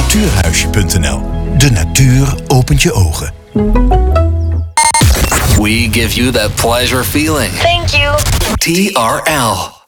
Natuurhuisje.nl. De natuur opent je ogen. We give you that pleasure feeling. Thank you. TRL.